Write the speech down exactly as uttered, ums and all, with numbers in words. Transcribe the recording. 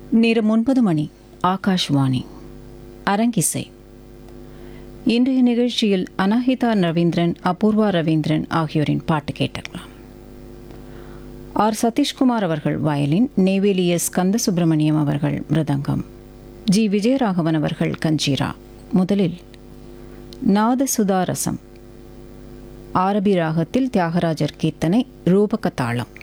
நேரம் ஒன்பது மணி. ஆகாஷ்வாணி அரங்கிசை. இன்றைய நிகழ்ச்சியில் அனாஹிதா ரவீந்திரன், அபூர்வா ரவீந்திரன் ஆகியோரின் பாட்டு கேட்கலாம். ஆர் சதீஷ்குமார் அவர்கள் வயலின், நெய்வேலி எஸ் கந்தசுப்பிரமணியம் அவர்கள் மிருதங்கம், ஜி விஜயராகவன் அவர்கள் கஞ்சீரா. முதலில் நாதசுதாரசம், ஆரபி ராகத்தில் தியாகராஜர் கீர்த்தனை, ரூபக தாளம்.